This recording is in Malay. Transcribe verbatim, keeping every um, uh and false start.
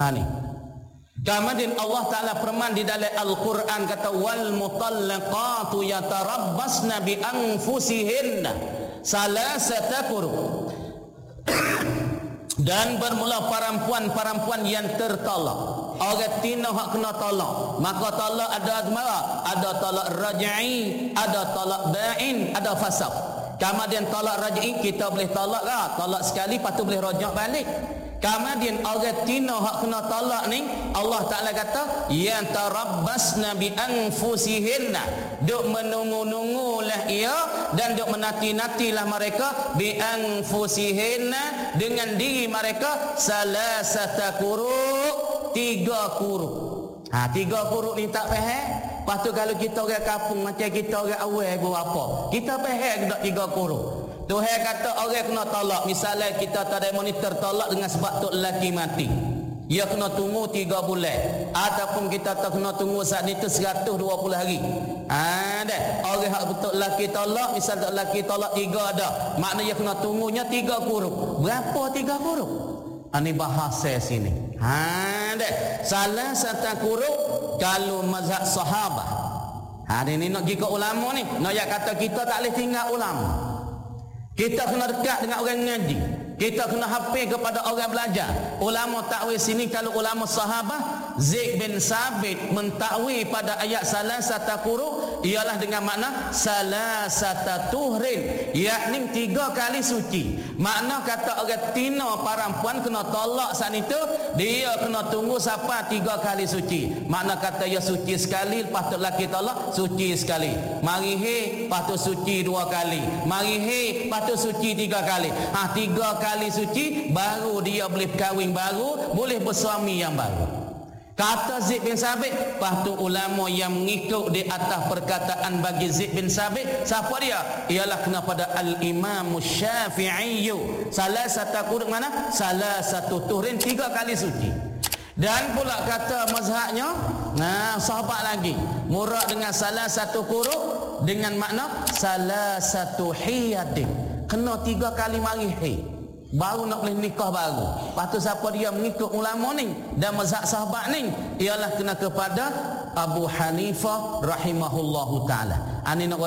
Ani. Kemudian Allah Ta'ala firman di dalam Al-Quran kata wal mutallaqatu yatarabbasna bi anfusihinna salasata quru. Dan bermula perempuan-perempuan yang tertolak, orang tina hak kena tolak, maka tolak ada apa? Ada tolak raj'i, ada tolak ba'in, ada fasakh. Kemudian tolak raj'i kita boleh tolak lah, tolak sekali lepas tu boleh rajak balik. Kemudian orang tina hak kena tolak ni Allah Ta'ala kata yang tarabbasna bi anfusihinna, duk menunggu-nunggulah ia dan duk menanti-nantilah mereka bi anfusihinna dengan diri mereka salasata quru, tiga quru. Ha, tiga quru ni tak faham. Lepas tu kalau kita orang kampung macam kita orang awal go apa, kita faham tak tiga quru. Tuhan kata orang kena tolak. Misalnya kita tak ada monitor tolak dengan sebab tok lelaki mati, ia kena tunggu tiga bulan. Ataupun kita tak kena tunggu saat itu seratus dua puluh hari. Ada orang hak betul lelaki tolak. Misal tok lelaki tolak tiga ada, maknanya kena tunggunya tiga kuruk. Berapa tiga kuruk? Ini bahasa sini. Ada salah satu kuruk kalau mazhab sahabah. Hari ini nak pergi ke ulama ni, nak yang kata kita tak boleh tinggal ulama. Kita kena dekat dengan orang ngaji, kita kena hafal kepada orang belajar. Ulama takwil sini kalau ulama sahabah Zaid bin Sabit mentakwil pada ayat salasata quru ialah dengan makna salasata tuhrin, yakni tiga kali suci. Makna kata orang tina perempuan kena tolak saat itu dia kena tunggu sampai tiga kali suci. Makna kata ya suci sekali, lepas tu laki tolak suci sekali, mari he lepas tu suci dua kali, mari he lepas tu suci tiga kali. Ah ha, tiga kali suci baru dia boleh kahwin baru, boleh bersuami yang baru. Kata Zaid bin Sabit. Lepas tu ulama yang mengikut di atas perkataan bagi Zaid bin Sabit, siapa dia? Ialah kena pada Al-Imam Syafi'i. Salah satu quruk mana? Salah satu tuhrin, tiga kali suci. Dan pula kata mazhabnya, nah sahabat lagi murad dengan salah satu quruk dengan makna salah satu hiyadin, kena tiga kali mari hi baru nak boleh nikah baru. Lepas tu siapa dia mengikut ulama ni dan mazhab sahabat ni ialah kena kepada Abu Hanifah rahimahullahu ta'ala. Ani nak